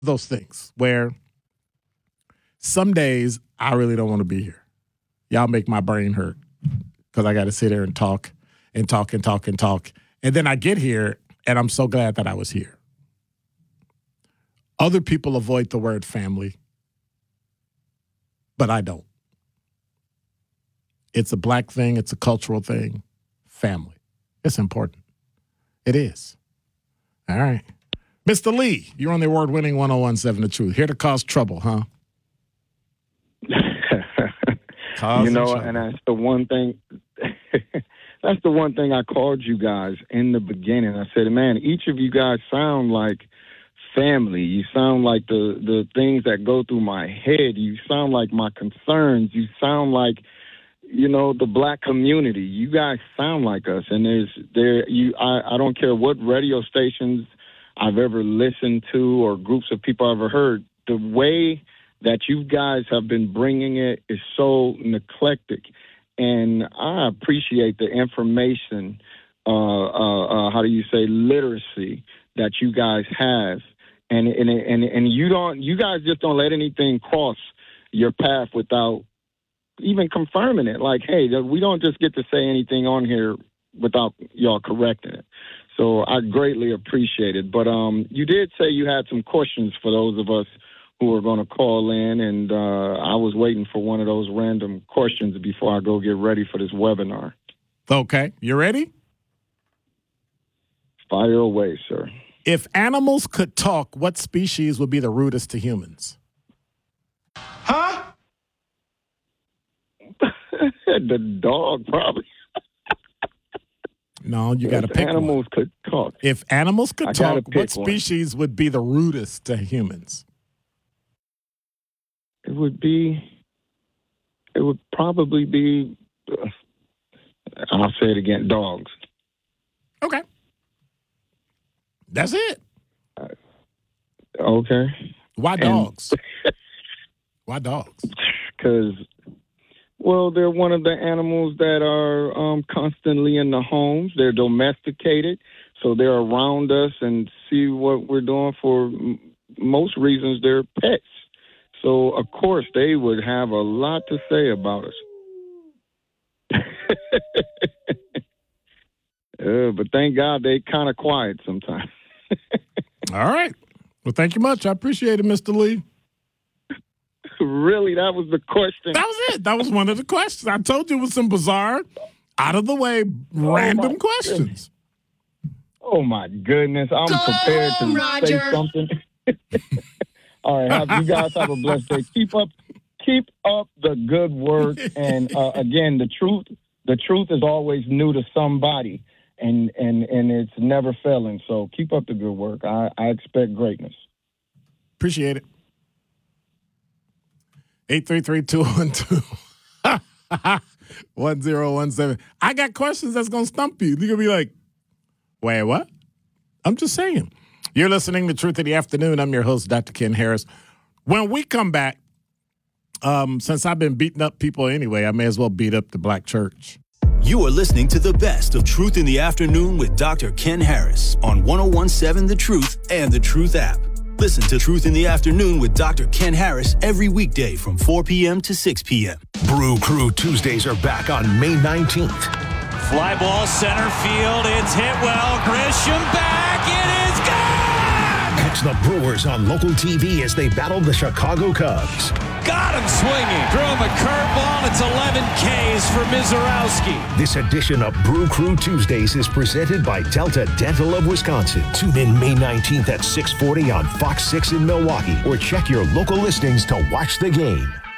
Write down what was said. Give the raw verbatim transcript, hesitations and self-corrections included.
those things where some days I really don't want to be here. Y'all make my brain hurt because I got to sit there and talk and talk and talk and talk. And then I get here, and I'm so glad that I was here. Other people avoid the word family, but I don't. It's a black thing. It's a cultural thing. Family. It's important. It is. All right. Mister Lee, you're on the award-winning one oh one seven The Truth. Here to cause trouble, huh? You know, and that's the one thing. That's the one thing I called you guys in the beginning. I said, man, each of you guys sound like family. You sound like the, the things that go through my head. You sound like my concerns. You sound like, you know, the black community. You guys sound like us. And there's there you I, I don't care what radio stations I've ever listened to or groups of people I've ever heard. The way that you guys have been bringing it is so eclectic. And I appreciate the information, uh, uh, uh, how do you say, literacy that you guys have. And, and, and, and you don't, you guys just don't let anything cross your path without even confirming it. Like, hey, we don't just get to say anything on here without y'all correcting it. So I greatly appreciate it. But um, you did say you had some questions for those of us who are going to call in, and uh, I was waiting for one of those random questions before I go get ready for this webinar. Okay. You ready? Fire away, sir. If animals could talk, what species would be the rudest to humans? Huh? The dog, probably. No, you got to pick animals one. could talk. If animals could I talk, pick what species one. would be the rudest to humans? It would be, it would probably be, uh, I'll say it again, dogs. Okay. That's it. Uh, okay. Why dogs? Why dogs? Because, well, they're one of the animals that are um, constantly in the homes. They're domesticated, so they're around us and see what we're doing. For m- most reasons, they're pets. So, of course, they would have a lot to say about us. uh, but thank God they kind of quiet sometimes. All right. Well, thank you much. I appreciate it, Mister Lee. Really? That was the question? That was it. That was one of the questions. I told you it was some bizarre, out-of-the-way, random oh questions. Goodness. Oh, my goodness. I'm Go prepared to Roger. say something. All right, have, you guys have a blessed day. Keep up, keep up the good work. And uh, again, the truth, the truth is always new to somebody, and and and it's never failing. So keep up the good work. I, I expect greatness. Appreciate it. Eight three three two one two one zero one seven. I got questions that's gonna stump you. You're gonna be like, "Wait, what?" I'm just saying. You're listening to Truth in the Afternoon. I'm your host, Doctor Ken Harris. When we come back, um, since I've been beating up people anyway, I may as well beat up the black church. You are listening to the best of Truth in the Afternoon with Doctor Ken Harris on one oh one seven The Truth and The Truth app. Listen to Truth in the Afternoon with Doctor Ken Harris every weekday from four p.m. to six p.m. Brew Crew Tuesdays are back on May nineteenth. Fly ball center field. It's hit well. Grisham back. It is gone! Catch the Brewers on local T V as they battle the Chicago Cubs. Got him swinging. Threw him a curveball. It's eleven Ks for Mizorowski. This edition of Brew Crew Tuesdays is presented by Delta Dental of Wisconsin. Tune in May nineteenth at six forty on Fox six in Milwaukee or check your local listings to watch the game.